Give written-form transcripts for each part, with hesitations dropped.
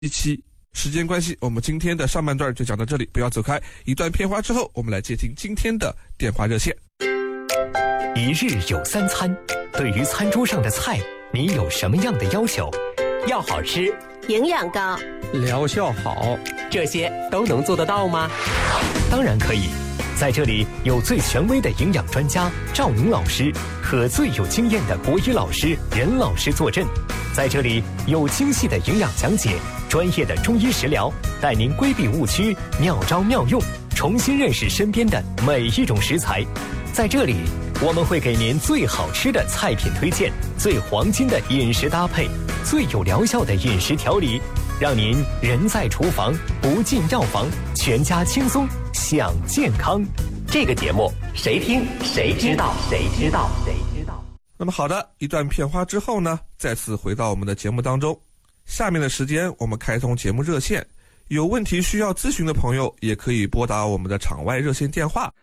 期。时间关系，我们今天的上半段就讲到这里，不要走开。一段片花之后，我们来接听今天的电话热线。 一日有三餐，对于餐桌上的菜，你有什么样的要求？要好吃， 营养高， 疗效好， 这些都能做得到吗？当然可以。在这里有最权威的营养专家赵宁老师和最有经验的国医老师任老师坐镇，在这里有精细的营养讲解，专业的中医食疗，带您规避误区，妙招妙用，重新认识身边的每一种食材。在这里，我们会给您最好吃的菜品推荐，最黄金的饮食搭配，最有疗效的饮食调理，让您人在厨房不进药房，全家轻松享健康。这个节目谁听谁知道，谁知道谁知道。 那么好的，一段片花之后呢，再次回到我们的节目当中。下面的时间我们开通节目热线，有问题需要咨询的朋友也可以拨打我们的场外热线电话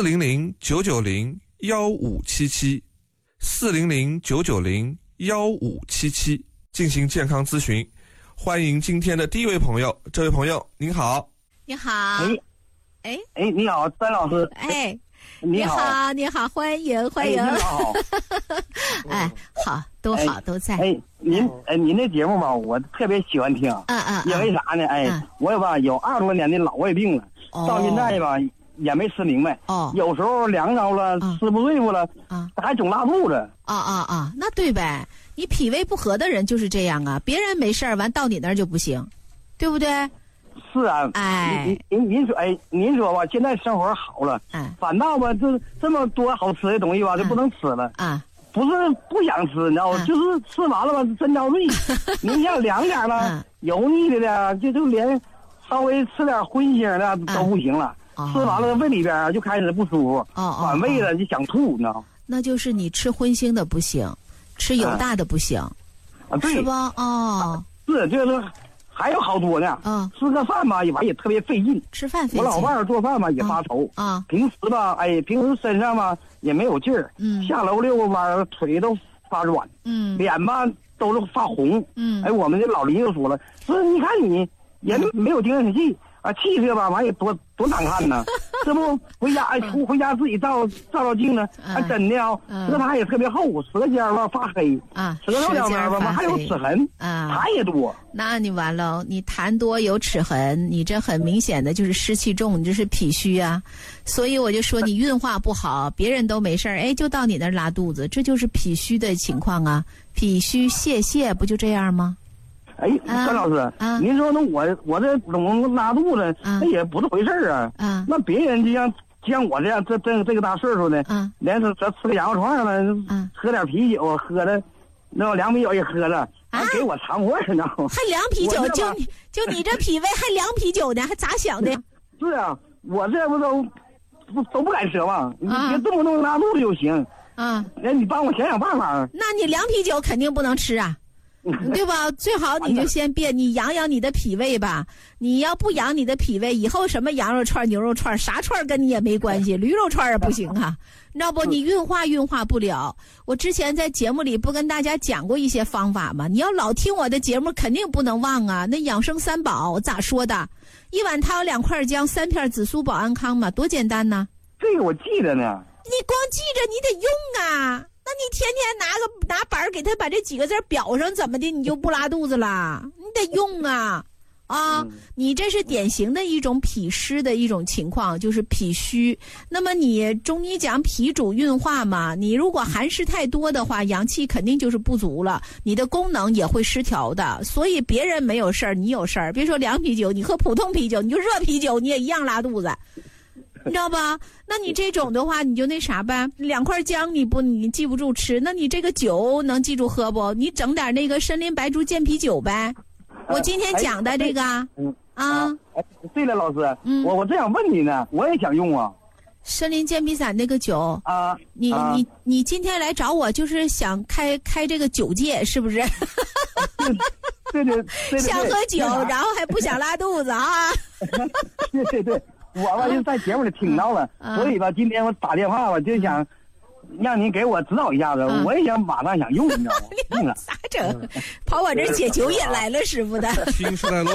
400-990-1577 400-990-1577进行健康咨询。欢迎今天的第一位朋友，这位朋友您好。 你好。 你好，詹老师。你好， 你好，欢迎欢迎。 你好。 好，都好，都在。 您那节目吧，我特别喜欢听。因为啥呢？我也吧有20多年的老胃病了，到现在吧也没吃明白。有时候凉着了，吃不对付了，还总拉肚子。 那对呗，你脾胃不和的人就是这样啊，别人没事儿，完到你那儿就不行，对不对？ 是啊，您说吧，现在生活好了，反倒吧，这么多好吃的东西吧，就不能吃了不是不想吃，你知道吗？就是吃完了吧，真遭罪。您像凉点了，油腻的就连稍微吃点荤腥的都不行了，吃完了胃里边就开始不舒服，反胃了就想吐，你知道吗？ 那就是你吃荤腥的不行，吃油大的不行， 对， 是吧？ 是就是。还有好多呢，吃个饭吧也特别费劲， 吃饭费劲。 我老伴儿做饭吧也发愁平时吧，平时身上吧也没有劲儿，下楼遛个弯腿都发软，脸吧都是发红，我们这老邻居说了，说你看你也没有精神气气色吧，完也多难看呢。这不回家自己照镜子，真的舌苔也特别厚，舌尖吧发黑舌头两边吧还有齿痕痰也多。 那你完了，你痰多有齿痕，你这很明显的就是湿气重，你这是脾虚啊。所以我就说你运化不好，别人都没事儿，就到你那儿拉肚子，这就是脾虚的情况啊。脾虚泄不就这样吗？ 张老师，您说那我这总拉肚子，那也不是回事儿啊。那别人就像我这样，这个大岁数的，连吃个羊肉串了，喝点啤酒，喝的那凉啤酒也喝了，还给我肠胃，你知道吗？ 还凉啤酒，就你这脾胃还凉啤酒呢，还咋想的？ 是啊，我这不都不敢奢望，你别动不动拉肚子就行。你帮我想办法。 那你凉啤酒肯定不能吃啊。对吧？最好你就先你养养你的脾胃吧。你要不养你的脾胃，以后什么羊肉串、牛肉串，啥串跟你也没关系，驴肉串也不行啊。你知道不？你运化不了。我之前在节目里不跟大家讲过一些方法吗？你要老听我的节目，肯定不能忘啊。那养生三宝咋说的？一碗汤2块姜，3片紫苏保安康嘛，多简单呢。 这个我记着呢。 你光记着，你得用啊。那你天天拿板给他把这几个字裱上，怎么的你就不拉肚子了？你得用啊！你这是典型的一种脾湿的一种情况，就是脾虚。那么你中医讲脾主运化嘛，你如果寒湿太多的话，阳气肯定就是不足了，你的功能也会失调的。所以别人没有事儿，你有事儿。别说凉啤酒，你喝普通啤酒，你就热啤酒，你也一样拉肚子。你知道吧？那你这种的话，你就那啥呗，2块姜你记不住吃，那你这个酒能记住喝不？你整点那个参苓白术健脾酒呗。我今天讲的这个对了，老师，我这样问你呢，我也想用啊。 参苓健脾散那个酒你今天来找我就是想开这个酒戒是不是？ 对， 想喝酒，然后还不想拉肚子啊？ 对。我吧就在节目里听到了，所以吧今天我打电话吧就想让您给我指导一下子，我也想马上想用，你知道吗？ 咋整？跑我这儿解酒瘾来了，师傅的。 听出来了。